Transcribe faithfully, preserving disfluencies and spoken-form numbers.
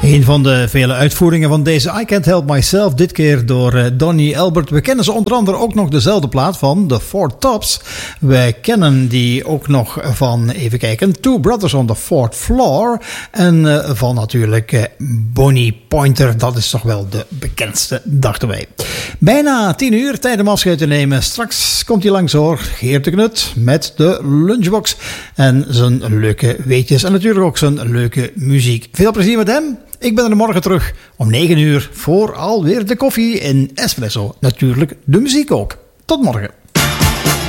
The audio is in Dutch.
Een van de vele uitvoeringen van deze I Can't Help Myself, dit keer door uh, Donny Elbert. We kennen ze onder andere ook nog dezelfde plaat van The Four Tops. We kennen die ook nog van, even kijken, Two Brothers on the Fourth Floor. En uh, van natuurlijk uh, Bonnie Pointer, dat is toch wel de bekendste, dachten wij. Bijna tien uur, tijd om afscheid te nemen. Straks komt hij langs hoor, Geert de Knut met de lunchbox en zijn leuke weetjes. En natuurlijk ook zijn leuke muziek. Veel plezier met hem. Ik ben er morgen terug om negen uur voor alweer de koffie in Espresso. Natuurlijk de muziek ook. Tot morgen.